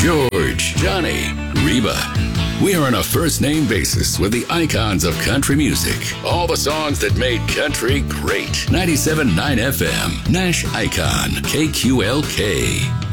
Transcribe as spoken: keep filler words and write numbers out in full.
George, Johnny, Reba. We are on a first-name basis with the icons of country music. All the songs that made country great. ninety-seven point nine F M, Nash Icon, K Q L K.